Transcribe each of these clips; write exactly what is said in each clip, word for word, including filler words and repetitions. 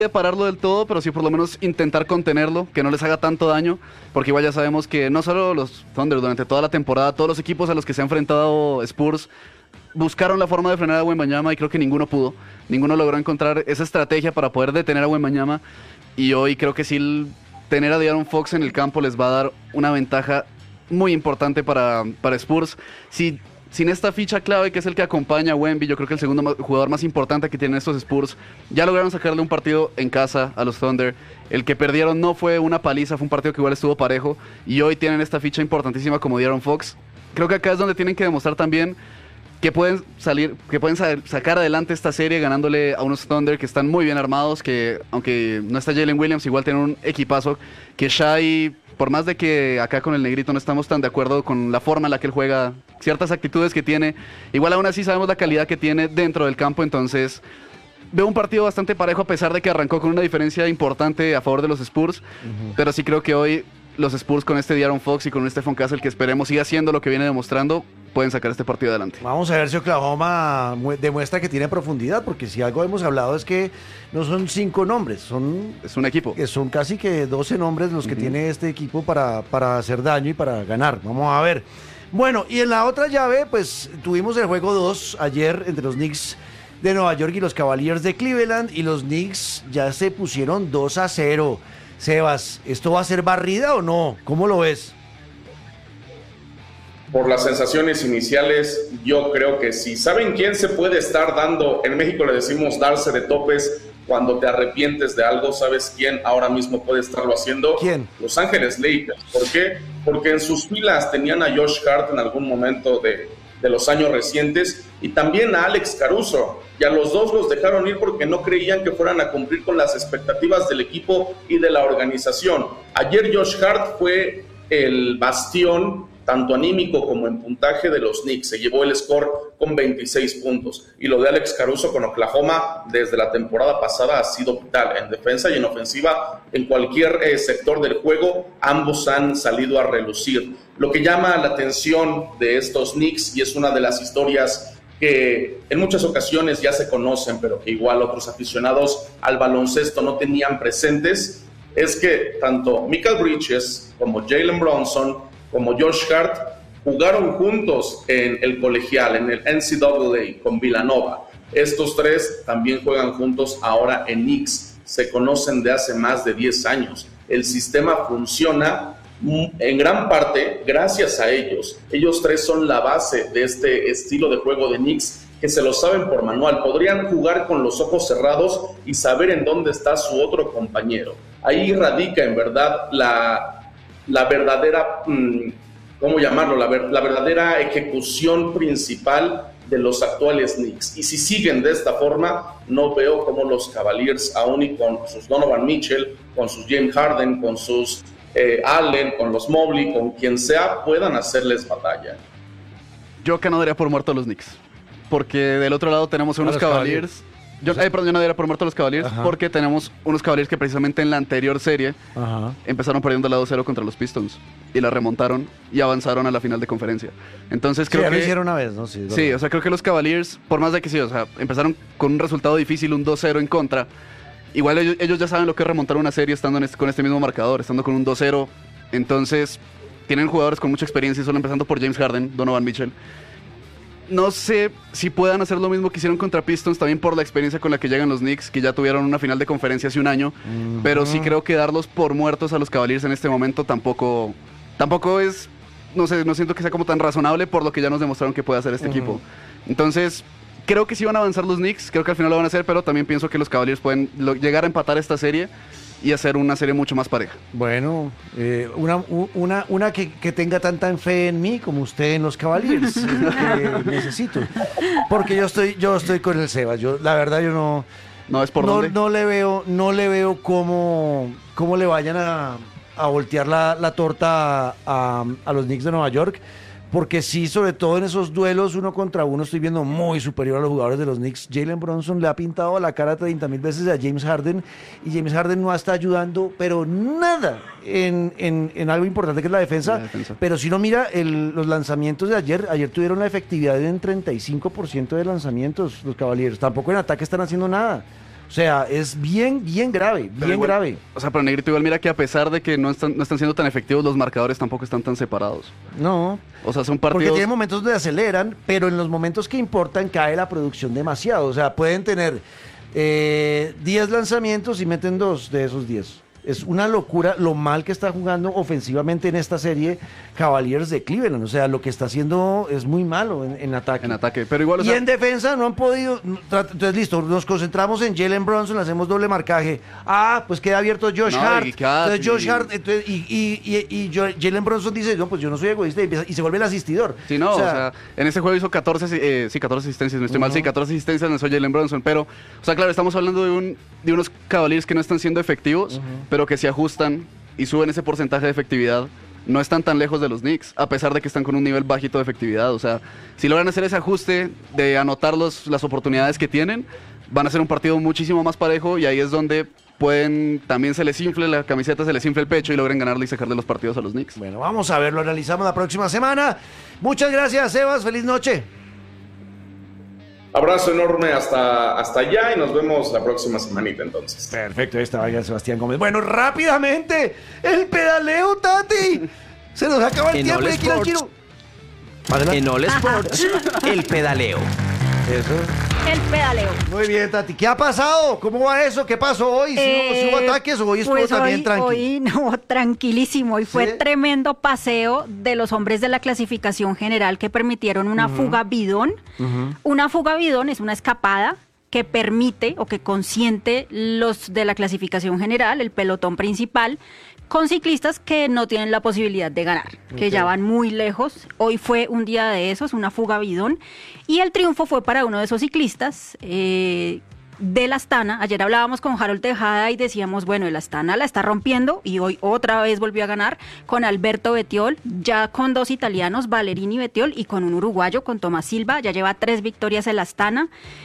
de pararlo del todo, pero sí por lo menos intentar contenerlo, que no les haga tanto daño, porque igual ya sabemos que no solo los Thunder durante toda la temporada, todos los equipos a los que se ha enfrentado Spurs buscaron la forma de frenar a Wembanyama y creo que ninguno pudo, ninguno logró encontrar esa estrategia para poder detener a Wembanyama, y hoy creo que sí el tener a De'Aaron Fox en el campo les va a dar una ventaja muy importante para, para Spurs. Si Sin esta ficha clave que es el que acompaña a Wemby, yo creo que el segundo ma- jugador más importante que tienen estos Spurs, ya lograron sacarle un partido en casa a los Thunder. El que perdieron no fue una paliza, fue un partido que igual estuvo parejo. Y hoy tienen esta ficha importantísima como De'Aaron Fox. Creo que acá es donde tienen que demostrar también que pueden salir, que pueden sa- sacar adelante esta serie ganándole a unos Thunder que están muy bien armados, que aunque no está Jalen Williams, igual tienen un equipazo, que Shai, por más de que acá con el negrito no estamos tan de acuerdo con la forma en la que él juega, ciertas actitudes que tiene, igual aún así sabemos la calidad que tiene dentro del campo, entonces veo un partido bastante parejo a pesar de que arrancó con una diferencia importante a favor de los Spurs, uh-huh. Pero sí creo que hoy los Spurs con este De'Aaron Fox y con este Stephon Castle, que esperemos siga haciendo lo que viene demostrando, pueden sacar este partido adelante. Vamos a ver si Oklahoma demuestra que tiene profundidad, porque si algo hemos hablado es que no son cinco nombres, son... Es un equipo. Que son casi que doce nombres los que uh-huh. tiene este equipo para, para hacer daño y para ganar. Vamos a ver. Bueno, y en la otra llave, pues tuvimos el juego dos ayer entre los Knicks de Nueva York y los Cavaliers de Cleveland, y los Knicks ya se pusieron dos a cero. Sebas, ¿esto va a ser barrida o no? ¿Cómo lo ves? Por las sensaciones iniciales, yo creo que sí. ¿Saben quién se puede estar dando? En México le decimos darse de topes cuando te arrepientes de algo. ¿Sabes quién ahora mismo puede estarlo haciendo? ¿Quién? Los Ángeles Lakers. ¿Por qué? Porque en sus filas tenían a Josh Hart en algún momento de, de los años recientes y también a Alex Caruso. Y a los dos los dejaron ir porque no creían que fueran a cumplir con las expectativas del equipo y de la organización. Ayer Josh Hart fue el bastión tanto anímico como en puntaje de los Knicks. Se llevó el score con veintiséis puntos. Y lo de Alex Caruso con Oklahoma desde la temporada pasada ha sido vital. En defensa y en ofensiva, en cualquier eh, sector del juego, ambos han salido a relucir. Lo que llama la atención de estos Knicks, y es una de las historias que en muchas ocasiones ya se conocen, pero que igual otros aficionados al baloncesto no tenían presentes, es que tanto Michael Bridges como Jalen Brunson como Josh Hart jugaron juntos en el colegial, en el N C double A con Villanova. Estos tres también juegan juntos ahora en Knicks. Se conocen de hace más de diez años. El sistema funciona en gran parte gracias a ellos. Ellos tres son la base de este estilo de juego de Knicks, que se lo saben por manual. Podrían jugar con los ojos cerrados y saber en dónde está su otro compañero. Ahí radica en verdad la... la verdadera, ¿cómo llamarlo? La, ver, la verdadera ejecución principal de los actuales Knicks. Y si siguen de esta forma, no veo cómo los Cavaliers, aún y con sus Donovan Mitchell, con sus James Harden, con sus eh, Allen, con los Mobley, con quien sea, puedan hacerles batalla. Yo acá no daría por muerto a los Knicks, porque del otro lado tenemos unos Cavaliers... Cavaliers. Yo, eh, perdón, yo no daría por muerto a los Cavaliers. Ajá. Porque tenemos unos Cavaliers que precisamente en la anterior serie Ajá. empezaron perdiendo la dos cero contra los Pistons y la remontaron y avanzaron a la final de conferencia. Entonces creo sí, ya que... lo hicieron una vez, ¿no? Sí, sí, o sea, creo que los Cavaliers, por más de que sí, o sea, empezaron con un resultado difícil, un dos cero en contra, igual ellos, ellos ya saben lo que es remontar una serie estando en este, con este mismo marcador, estando con un dos cero. Entonces, tienen jugadores con mucha experiencia, solo empezando por James Harden, Donovan Mitchell. No sé si puedan hacer lo mismo que hicieron contra Pistons, también por la experiencia con la que llegan los Knicks, que ya tuvieron una final de conferencia hace un año, uh-huh. Pero sí creo que darlos por muertos a los Cavaliers en este momento tampoco, tampoco es, no sé, no siento que sea como tan razonable por lo que ya nos demostraron que puede hacer este uh-huh. equipo. Entonces, creo que sí van a avanzar los Knicks, creo que al final lo van a hacer, pero también pienso que los Cavaliers pueden lo, llegar a empatar esta serie y hacer una serie mucho más pareja. Bueno, eh, una, una, una que, que tenga tanta fe en mí como usted en los Cavaliers, es lo que necesito. Porque yo estoy, yo estoy con el Sebas. Yo, la verdad, yo no, no es por no, dónde. no le veo, no le veo cómo, cómo le vayan a, a voltear la, la torta a, a los Knicks de Nueva York. Porque sí, sobre todo en esos duelos uno contra uno, estoy viendo muy superior a los jugadores de los Knicks. Jalen Brunson le ha pintado la cara treinta mil veces a James Harden y James Harden no está ayudando, pero nada en, en, en algo importante que es la defensa. La defensa. Pero si no mira el, los lanzamientos de ayer, ayer tuvieron la efectividad en treinta y cinco por ciento de lanzamientos los Cavaliers. Tampoco en ataque están haciendo nada. O O sea, es bien, bien grave, bien Pero igual- grave. O sea, pero Negrito, igual mira que a pesar de que no están, no están siendo tan efectivos, los marcadores tampoco están tan separados. No, O sea, son porque partidos... tienen momentos donde aceleran, pero en los momentos que importan cae la producción demasiado. O sea, pueden tener eh, diez lanzamientos y meten dos de esos diez. Es una locura lo mal que está jugando ofensivamente en esta serie Cavaliers de Cleveland. O sea, lo que está haciendo es muy malo en, en ataque. En ataque, pero igual, o Y sea, en defensa no han podido. Entonces, listo, nos concentramos en Jalen Brunson, hacemos doble marcaje. Ah, pues queda abierto Josh No, Hart. y casi. Entonces, Josh Hart, entonces, y, y, y, y yo- Jalen Brunson dice: No, pues yo no soy egoísta, y, empieza- y se vuelve el asistidor. sí, no, o sea, en ese juego hizo catorce, eh, sí, catorce asistencias, no estoy mal, sí, catorce asistencias en el Jalen Brunson, pero, o sea, claro, estamos hablando de, un, de unos Cavaliers que no están siendo efectivos, pero que se ajustan y suben ese porcentaje de efectividad. No están tan lejos de los Knicks, a pesar de que están con un nivel bajito de efectividad. O sea, si logran hacer ese ajuste de anotar los, las oportunidades que tienen, van a ser un partido muchísimo más parejo y ahí es donde pueden, también se les infle la camiseta, se les infle el pecho y logren ganarle y sacarle los partidos a los Knicks. Bueno, vamos a ver, lo analizamos la próxima semana. Muchas gracias, Sebas. Feliz noche. Abrazo enorme hasta, hasta allá y nos vemos la próxima semanita entonces. Perfecto, ahí estaba ya Sebastián Gómez. Bueno, rápidamente, el pedaleo, Tati. Se nos acaba el En tiempo All y hay que ir al Sports. giro. Adelante. En All Sports, el pedaleo. Eso. El pedaleo. Muy bien, Tati. ¿Qué ha pasado? ¿Cómo va eso? ¿Qué pasó hoy? ¿Sí, hubo- sí hubo Eh, ataques o hoy estuvo pues también hoy, tranquilo? Hoy no, tranquilísimo. Hoy fue ¿Sí? tremendo paseo de los hombres de la clasificación general que permitieron una fuga bidón. Una fuga bidón es una escapada que permite o que consiente los de la clasificación general, el pelotón principal, con ciclistas que no tienen la posibilidad de ganar, que Ok. ya van muy lejos. Hoy fue un día de esos, una fuga bidón, y el triunfo fue para uno de esos ciclistas, eh, del Astana. Ayer hablábamos con Harold Tejada y decíamos, bueno, el Astana la está rompiendo y hoy otra vez volvió a ganar con Alberto Bettiol, ya con dos italianos, Valerini Bettiol, y con un uruguayo, con Tomás Silva. Ya lleva tres victorias el Astana.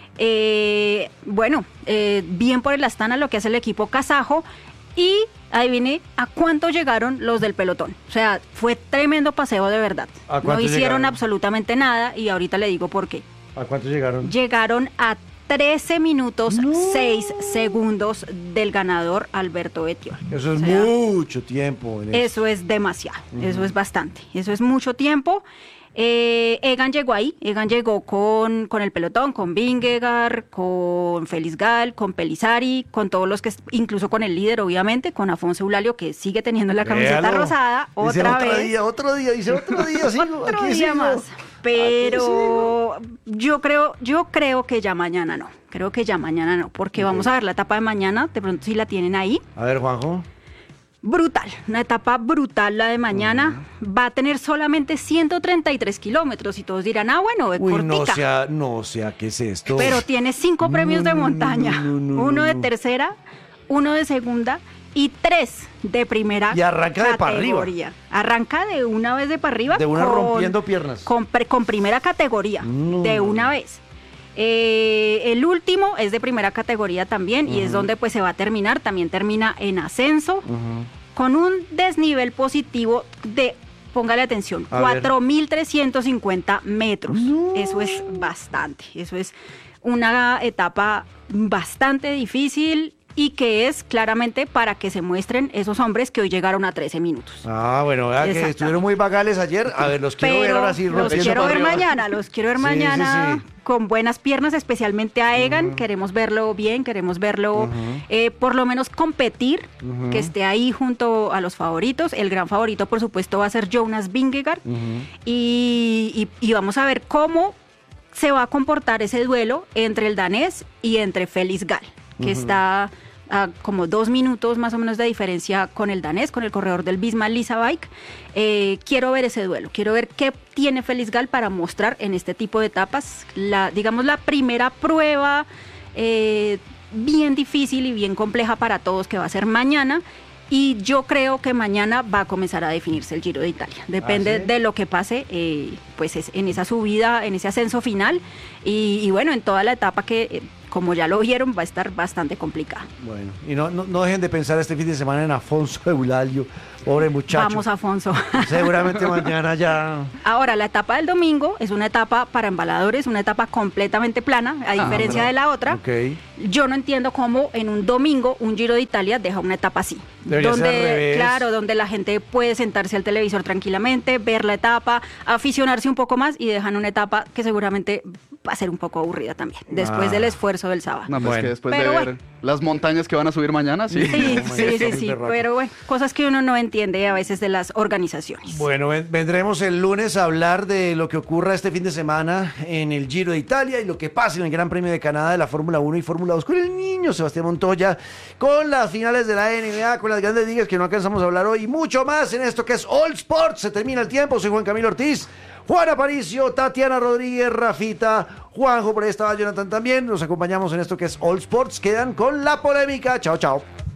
Eh, bueno, eh, bien por el Astana lo que hace el equipo kazajo. Y adivine a cuánto llegaron los del pelotón. O sea, fue tremendo paseo de verdad. ¿A No cuánto hicieron llegaron? absolutamente nada y ahorita le digo por qué. ¿A cuánto llegaron? Llegaron a trece minutos seis segundos del ganador Alberto Bettiol. Eso es O sea, mucho tiempo. en eso es demasiado, eso es bastante, eso es mucho tiempo. Eh, Egan llegó ahí, Egan llegó con, con el pelotón, con Vingegaard, con Félix Gal, con Pelizari, con todos los que, incluso con el líder, obviamente, con Afonso Eulalio, que sigue teniendo la camiseta Véalo. rosada, Dice, otra otro vez. día, otro día, dice otro día, sí, Otro aquí día sigo. más. Aquí Pero yo creo, yo creo que ya mañana no. Creo que ya mañana no, porque vamos a ver la etapa de mañana, de pronto si la tienen ahí. A ver, Juanjo. Brutal, una etapa brutal la de mañana. Va a tener solamente ciento treinta y tres kilómetros y todos dirán, ah, bueno, es Uy, cortica. no sea, no sea, ¿qué es esto? Pero tiene cinco premios de no, montaña, no, no, uno no, de no. tercera, uno de segunda y tres de primera Y arranca de para arriba. categoría. Arranca de una vez de para arriba. De una con- rompiendo piernas. Con, pre- con primera categoría, No. de una vez. Eh, el último es de primera categoría también y es donde pues se va a terminar. También termina en ascenso con un desnivel positivo de, póngale atención, A ver. cuatro mil trescientos cincuenta metros. No. Eso es bastante. Eso es una etapa bastante difícil y que es claramente para que se muestren esos hombres que hoy llegaron a trece minutos. Ah, bueno, vea que Exactamente. estuvieron muy vagales ayer. A ver, los quiero ver ahora sí. los rompiendo quiero para ver arriba. mañana, los quiero ver Sí, mañana sí, sí. con buenas piernas, especialmente a Egan. Queremos verlo bien, queremos verlo eh, por lo menos competir, que esté ahí junto a los favoritos. El gran favorito, por supuesto, va a ser Jonas Vingegaard. y, y- y vamos a ver cómo se va a comportar ese duelo entre el danés y entre Félix Gal, que está a como dos minutos más o menos de diferencia con el danés, con el corredor del Visma Lisa Bike. Eh, quiero ver ese duelo, quiero ver qué tiene Félix Gal para mostrar en este tipo de etapas. La, digamos, la primera prueba eh, bien difícil y bien compleja para todos que va a ser mañana. Y yo creo que mañana va a comenzar a definirse el Giro de Italia. Depende ¿Ah, sí? de lo que pase, eh, pues es en esa subida, en ese ascenso final. Y, y bueno, en toda la etapa que, eh, como ya lo vieron, va a estar bastante complicada. Bueno, y no, no, no dejen de pensar este fin de semana en Afonso Eulalio, pobre muchacho. Vamos, Afonso. Seguramente mañana ya... Ahora, la etapa del domingo es una etapa para embaladores, una etapa completamente plana, a diferencia pero- de la otra. Ok. Yo no entiendo cómo en un domingo un Giro de Italia deja una etapa así. Debería ser al donde, revés. claro, donde la gente puede sentarse al televisor tranquilamente, ver la etapa, aficionarse un poco más y dejan una etapa que seguramente va a ser un poco aburrida también, después Ah. del esfuerzo del sábado. No, pues Bueno. que después Pero de ver bueno. las montañas que van a subir mañana, sí. Sí, No, sí, es sí, un sí, berraco. pero bueno, cosas que uno no entiende a veces de las organizaciones. Bueno, ven- vendremos el lunes a hablar de lo que ocurra este fin de semana en el Giro de Italia y lo que pase en el Gran Premio de Canadá de la Fórmula uno y Fórmula dos con el niño Sebastián Montoya, con las finales de la N B A, con las grandes ligas que no alcanzamos a hablar hoy y mucho más en esto que es All Sports. Se termina el tiempo, soy Juan Camilo Ortiz, Juan Aparicio, Tatiana Rodríguez, Rafita, Juanjo, por ahí estaba Jonathan también. Nos acompañamos en esto que es All Sports. Quedan con la polémica. Chao, chao.